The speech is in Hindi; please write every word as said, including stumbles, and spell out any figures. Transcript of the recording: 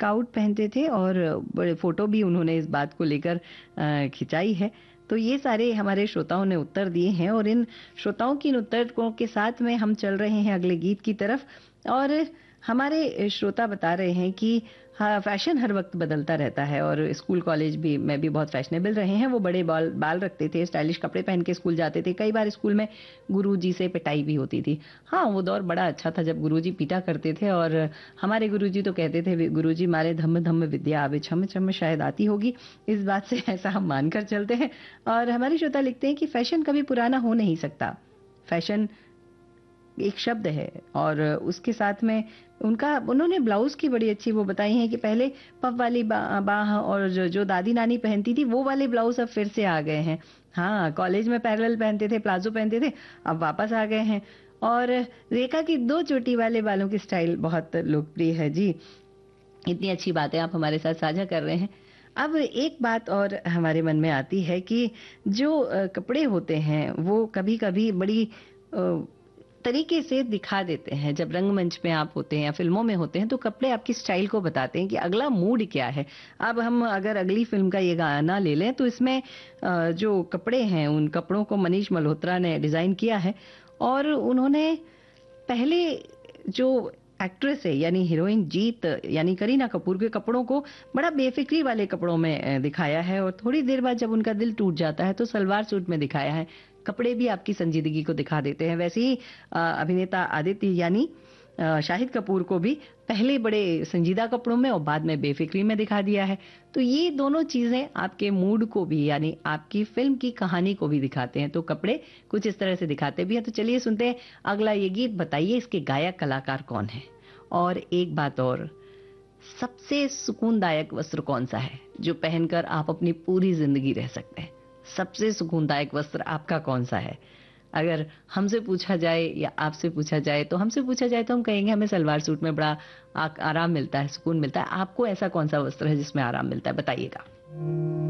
स्काउट पहनते थे और बड़े फोटो भी उन्होंने इस बात को लेकर अ, खिंचाई है। तो ये सारे हमारे श्रोताओं ने उत्तर दिए हैं और इन श्रोताओं की इन उत्तरों के साथ में हम चल रहे हैं अगले गीत की तरफ। और हमारे श्रोता बता रहे हैं कि हाँ, फैशन हर वक्त बदलता रहता है और स्कूल कॉलेज भी में भी बहुत फैशनेबल रहे हैं। वो बड़े बाल बाल रखते थे, स्टाइलिश कपड़े पहन के स्कूल जाते थे। कई बार स्कूल में गुरुजी से पिटाई भी होती थी। हाँ, वो दौर बड़ा अच्छा था जब गुरुजी पीटा करते थे और हमारे गुरुजी तो कहते थे, गुरुजी मारे धम्म धम्म विद्या आवे छम छम, शायद आती होगी। इस बात से ऐसा हम मानकर चलते हैं। और हमारे श्रोता लिखते हैं कि फैशन कभी पुराना हो नहीं सकता। फैशन एक शब्द है और उसके साथ में उनका उन्होंने ब्लाउज की बड़ी अच्छी वो बताई है कि पहले पफ वाली बा, बाह और जो, जो दादी नानी पहनती थी वो वाले ब्लाउज अब फिर से आ गए हैं। हाँ, कॉलेज में पैरेलल पहनते थे, प्लाजो पहनते थे, अब वापस आ गए हैं। और रेखा की दो चोटी वाले बालों की स्टाइल बहुत लोकप्रिय है जी। इतनी अच्छी बातें आप हमारे साथ साझा कर रहे हैं। अब एक बात और हमारे मन में आती है कि जो अ, कपड़े होते हैं वो कभी-कभी बड़ी अ, तरीके से दिखा देते हैं। जब रंगमंच में आप होते हैं या फ़िल्मों में होते हैं तो कपड़े आपकी स्टाइल को बताते हैं कि अगला मूड क्या है। अब हम अगर अगली फ़िल्म का ये गाना ले लें तो इसमें अ, जो कपड़े हैं उन कपड़ों को मनीष मल्होत्रा ने डिज़ाइन किया है और उन्होंने पहले जो एक्ट्रेस है यानी हीरोइन जीत यानी करीना कपूर के कपड़ों को बड़ा बेफिक्री वाले कपड़ों में अ, दिखाया है और थोड़ी देर बाद जब उनका दिल टूट जाता है तो सलवार सूट में दिखाया है। कपड़े भी आपकी संजीदगी को दिखा देते हैं। वैसे ही अ, अभिनेता आदित्य यानी अ, शाहिद कपूर को भी पहले बड़े संजीदा कपड़ों में और बाद में बेफिक्री में दिखा दिया है। तो ये दोनों चीजें आपके मूड को भी यानी आपकी फिल्म की कहानी को भी दिखाते हैं। तो कपड़े कुछ इस तरह से दिखाते भी हैं। तो चलिए सुनते हैं अगला ये गीत। बताइए इसके गायक कलाकार कौन है। और एक बात और, सबसे सुकूनदायक वस्त्र कौन सा है जो पहनकर आप अपनी पूरी जिंदगी रह सकते हैं। सबसे सुकूनदायक वस्त्र आपका कौन सा है। अगर हमसे पूछा जाए या आपसे पूछा जाए तो हमसे पूछा जाए तो हम कहेंगे हमें सलवार सूट में बड़ा आ, आराम मिलता है, सुकून मिलता है। आपको ऐसा कौन सा वस्त्र है जिसमें आराम मिलता है, बताइएगा।